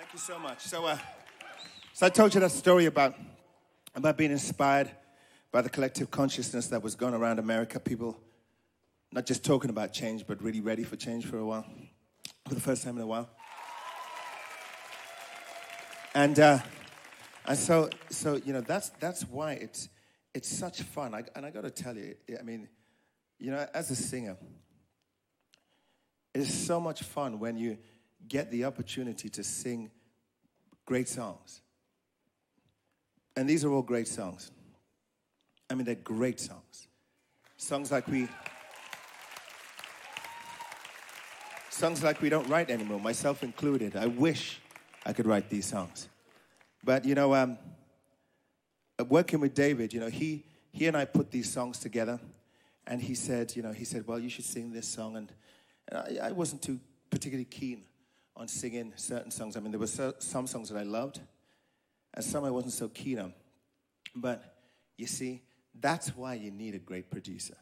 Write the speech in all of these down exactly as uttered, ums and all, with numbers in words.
Thank you so much. So, uh, so I told you that story about, about being inspired by the collective consciousness that was going around America. People not just talking about change, but really ready for change for a while, for the first time in a while. And uh, and so so you know that's that's why it's it's such fun. I, and I got to tell you, I mean, you know, as a singer, it's so much fun when you get the opportunity to sing great songs. And these are all great songs. I mean, they're great songs. Songs like we songs like we don't write anymore, myself included. I wish I could write these songs. But, you know, um, working with David, you know, he he and I put these songs together. And he said, you know, he said, well, you should sing this song. And, and I, I wasn't too particularly keen on singing certain songs. I mean, there were so, some songs that I loved, and some I wasn't so keen on. But, you see, that's why you need a great producer.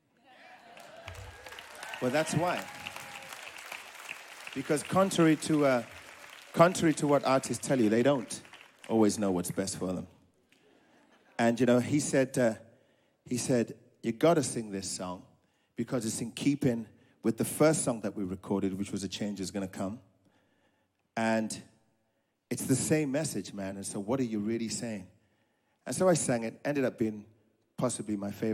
Well, that's why. Because contrary to, uh, contrary to what artists tell you, they don't always know what's best for them. And, you know, he said, uh, he said, you got to sing this song because it's in keeping with the first song that we recorded, which was A Change Is Gonna Come. And it's the same message, man. And so what are you really saying? And so I sang it, ended up being possibly my favorite.